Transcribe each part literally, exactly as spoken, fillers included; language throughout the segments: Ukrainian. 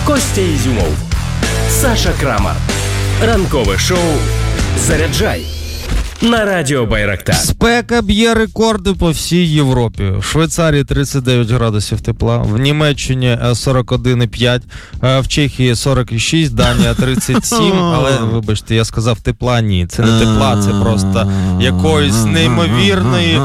Костя Ізюмов, Саша Крамар. Ранкове шоу «Заряджай» на радіо Байрактар. Спека б'є рекорди по всій Європі. В Швейцарії тридцять дев'ять градусів тепла, в Німеччині сорок один і п'ять, в Чехії сорок шість, Данія тридцять сім, але, вибачте, я сказав тепла, ні, це не тепла, це просто якоїсь неймовірної...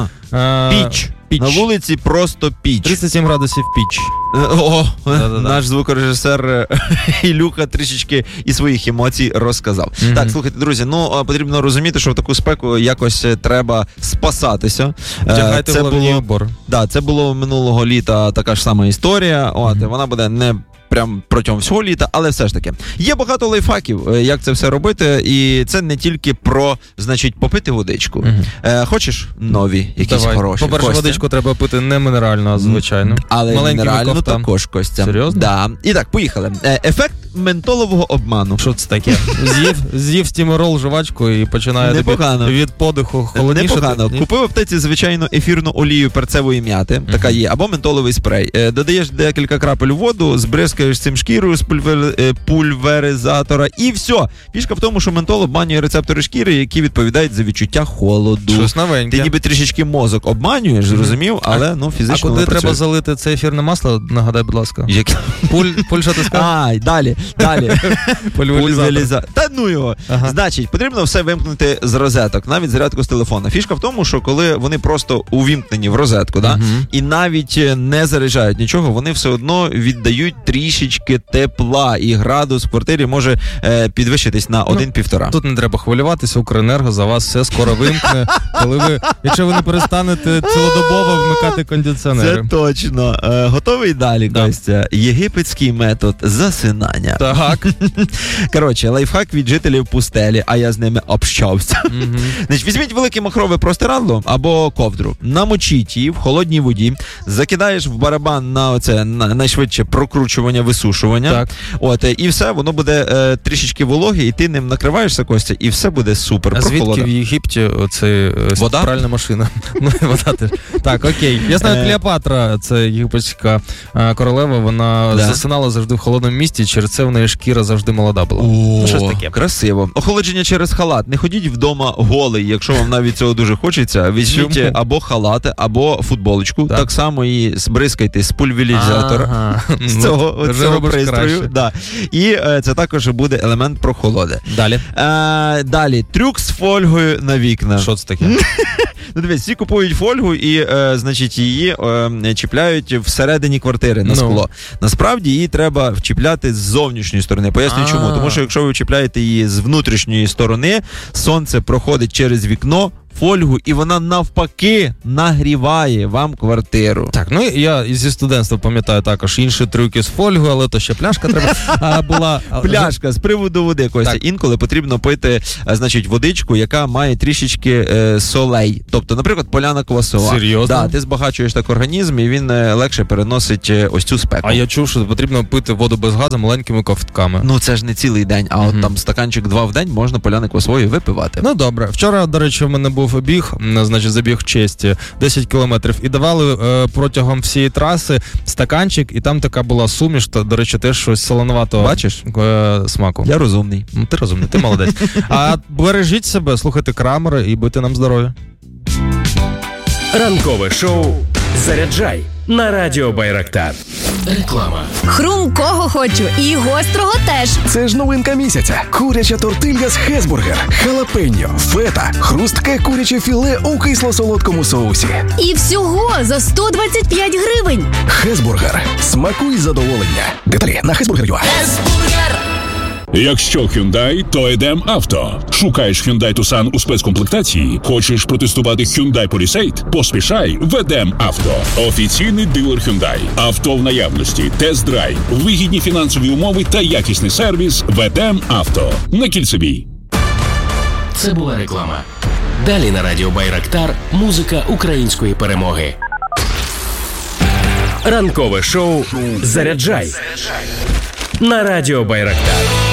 Піч. Піч. На вулиці просто піч. тридцять сім градусів піч. О, наш звукорежисер Ілюха трішечки і своїх емоцій розказав. Mm-hmm. Так, слухайте, друзі, ну потрібно розуміти, що в таку спеку якось треба спасатися. Вдягайте це головний було, убор. Да, це було минулого літа така ж сама історія. От, mm-hmm. Вона буде не прям протягом всього літа, але все ж таки. Є багато лайфхаків, як це все робити, і це не тільки про, значить, попити водичку. Угу. Е, хочеш нові, якісь Давай. хороші? По-перше, Костя? Водичку треба пити не мінеральну, а звичайно. Але маленький мінеральну також, Костя. Серйозно? Да. І так, поїхали. Е, ефект ментолового обману. Що це таке? З'їв, з'їв стімерол, жувачку і починає тобі від подиху холодніше. Непогано. Купив в аптеці, звичайно, ефірну олію перцевої м'яти, uh-huh. така є, або ментоловий спрей. Е, додаєш декілька крапель у воду, збризкаєш цим шкірою з пульвер, е, пульверизатора і все. Фішка в тому, що ментол обманює рецептори шкіри, які відповідають за відчуття холоду. Щось новеньке. Ти ніби трішечки мозок обманюєш, зрозумів, uh-huh. але ну фізично. А куди треба залити це ефірне масло, нагадай, будь ласка. Як? Пуль, пуль, що ти сказав? А, далі, далі. Пульверизатор. Та ну його. Ага. Значить, потрібно все вимкнути з розеток, навіть зарядку з телефона. Фішка в тому, що коли вони просто увімкнені в розетку, да, uh-huh. і навіть не заряджають нічого, вони все одно віддають трішечки тепла, і градус в квартирі може е, підвищитись на один-півтора. Ну, тут не треба хвилюватися, Укренерго за вас все скоро вимкне, коли ви, якщо ви не перестанете цілодобово вмикати кондиціонери. Це точно. Е, готовий далі, да. Костя? Єгипетський метод засинання. Так. Коротше, лайфхак від жителів пустелі, а я з ними общався. Mm-hmm. Значить, візьміть велике махрове простирадло або ковдру, намочіть її в холодній воді, закидаєш в барабан на оце на найшвидше прокручування, висушування. Так. От, і все, воно буде е, трішечки вологе, і ти ним накриваєшся, Костя, і все буде супер. А звідки в Єгипті оце пральна машина? Ну, вода теж. Так, окей. Я знаю, Клеопатра, це єгипетська королева, вона да. засинала завжди в холодному місті, через це в неї шкіра завжди молода була. О, щось таке. Красиво. Охолодження через халат. Не ходіть вдома голий, якщо вам навіть цього дуже хочеться. Візьміть або халати, або футболочку. Так, так само і збризкайте з пульверизатора. Ага. З цього, цього пристрою. Да. І е, це також буде елемент прохолоди. Далі. Е, далі. Трюк з фольгою на вікна. Що це таке? Ну, дивись, всі купують фольгу і, е, значить, її е, чіпляють всередині квартири на скло. No. Насправді її треба вчіпляти з зовнішньої сторони. Поясню А-а-а. чому. Тому що якщо ви чіпляєте її з внутрішньої сторони, сонце проходить через вікно, фольгу, і вона навпаки нагріває вам квартиру. Так, ну я зі студентства пам'ятаю також інші трюки з фольгою, але то ще пляшка треба а, була. Пляшка з приводу води, Костя. Так. Інколи потрібно пити, значить, водичку, яка має трішечки е, солей. Тобто, наприклад, поляна квасова. Серйозно? Да, ти збагачуєш так організм, і він е, легше переносить е, ось цю спеку. А я чув, що потрібно пити воду без газу маленькими ковтками. Ну, це ж не цілий день, а угу. от там стаканчик два в день можна поляни квасової випивати. Ну, добре. Вчора, до речі, в мене був біг, значить, забіг честі, десять кілометрів, і давали е, протягом всієї траси стаканчик, і там така була суміш, то, до речі, теж щось солоновато. Бачиш? Е, смаку. Я розумний. Ну, ти розумний, ти молодець. А бережіть себе, слухайте Крамера і будьте нам здорові. Ранкове шоу «Заряджай» на радіо Байрактар. Реклама. Хрумкого хочу і гострого теж. Це ж новинка місяця. Куряча тортилья з Хесбургер. Халапеньо, фета, хрустке куряче філе у кисло-солодкому соусі. І всього за сто двадцять п'ять гривень. Хесбургер. Смакуй задоволення. Деталі на хесбургер точка ю а. Хесбургер. Якщо Hyundai, то Едем Авто. Шукаєш Hyundai Tucson у спецкомплектації? Хочеш протестувати Hyundai Palisade? Поспішай в Едем Авто. Офіційний дилер Hyundai. Авто в наявності, тест-драйв, вигідні фінансові умови та якісний сервіс в Едем Авто. На Кільцевій. Це була реклама. Далі на радіо Байрактар музика української перемоги. Ранкове шоу «Заряджай» на радіо Байрактар.